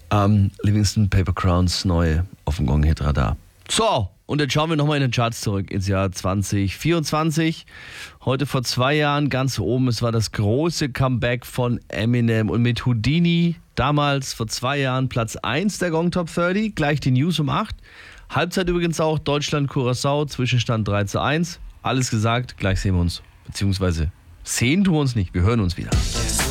Livingston Paper Crowns neu auf dem Gong-Hit-Radar. So, und jetzt schauen wir nochmal in den Charts zurück ins Jahr 2024. Heute vor 2 Jahren ganz oben, es war das große Comeback von Eminem und mit Houdini, damals vor 2 Jahren Platz 1 der Gong Top 30, gleich die News um 8. Halbzeit übrigens auch Deutschland-Curaçao, Zwischenstand 3:1. Alles gesagt, gleich sehen wir uns, beziehungsweise sehen tun wir uns nicht, wir hören uns wieder.